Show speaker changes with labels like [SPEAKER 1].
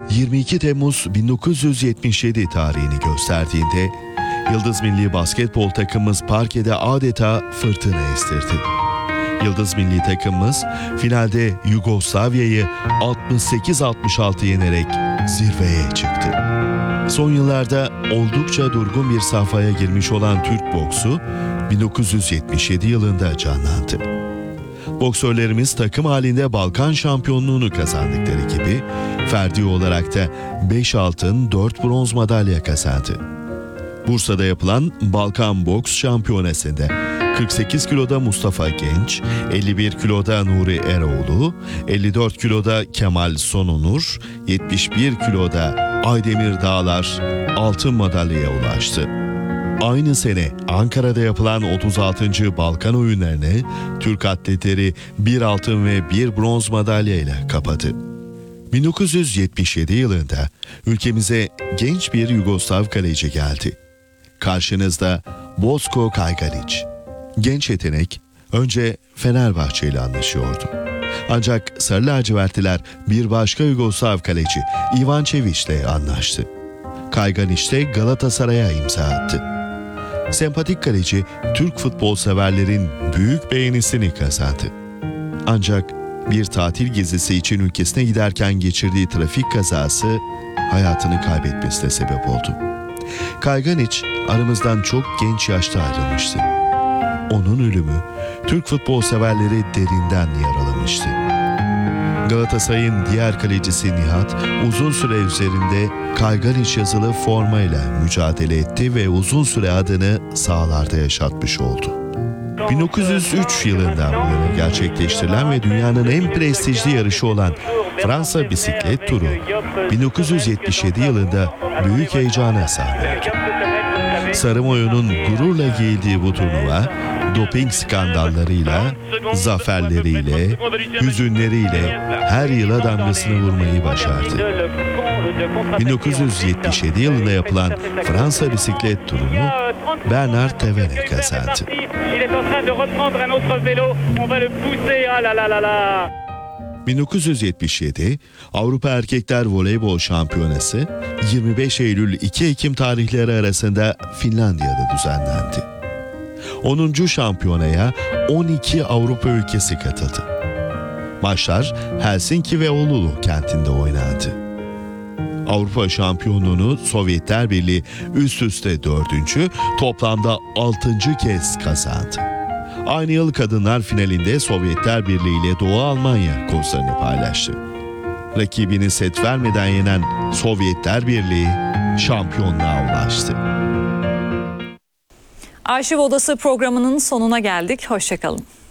[SPEAKER 1] 22 Temmuz 1977 tarihini gösterdiğinde Yıldız Milli Basketbol takımımız parkede adeta fırtına estirdi. Yıldız Milli takımımız finalde Yugoslavya'yı 68-66 yenerek zirveye çıktı. Son yıllarda oldukça durgun bir safhaya girmiş olan Türk boksu 1977 yılında canlandı. Boksörlerimiz takım halinde Balkan şampiyonluğunu kazandıkları gibi ferdi olarak da 5 altın 4 bronz madalya kazandı. Bursa'da yapılan Balkan Boks Şampiyonası'nda 48 kiloda Mustafa Genç, 51 kiloda Nuri Eroğlu, 54 kiloda Kemal Sonunur, 71 kiloda Aydemir Dağlar altın madalyaya ulaştı. Aynı sene Ankara'da yapılan 36. Balkan oyunlarını Türk atletleri 1 altın ve 1 bronz madalya ile kapadı. 1977 yılında ülkemize genç bir Yugoslav kaleci geldi. Karşınızda Boško Kajganić. Genç yetenek önce Fenerbahçe ile anlaşıyordu. Ancak Sarı Lacivertliler bir başka Yugoslav kaleci Ivan Čević ile anlaştı. Kajganić de Galatasaray'a imza attı. Sempatik kaleci Türk futbol severlerin büyük beğenisini kazandı. Ancak bir tatil gezisi için ülkesine giderken geçirdiği trafik kazası hayatını kaybetmesine sebep oldu. Kajganić aramızdan çok genç yaşta ayrılmıştı. Onun ölümü Türk futbol severleri derinden yaralamıştı. Galatasaray'ın diğer kalecisi Nihat uzun süre üzerinde Kajganić yazılı formayla mücadele etti ve uzun süre adını sahalarda yaşatmış oldu. 1903 yılından bu yana gerçekleştirilen ve dünyanın en prestijli yarışı olan Fransa bisiklet turu 1977 yılında büyük heyecana sahne oldu. Sarı mayo'nun gururla giyildiği bu turnuva doping skandallarıyla, zaferleriyle, hüzünleriyle her yıla damgasını vurmayı başardı. 1977 yılında yapılan Fransa bisiklet turunu Bernard Thévenet kazandı. 1977 Avrupa Erkekler Voleybol Şampiyonası 25 Eylül-2 Ekim tarihleri arasında Finlandiya'da düzenlendi. 10. şampiyonaya 12 Avrupa ülkesi katıldı. Maçlar Helsinki ve Oulu kentinde oynandı. Avrupa şampiyonluğunu Sovyetler Birliği üst üste 4. toplamda 6. kez kazandı. Aynı yıl kadınlar finalinde Sovyetler Birliği ile Doğu Almanya kozlarını paylaştı. Rakibini set vermeden yenen Sovyetler Birliği şampiyonluğa ulaştı.
[SPEAKER 2] Arşiv Odası programının sonuna geldik. Hoşça kalın.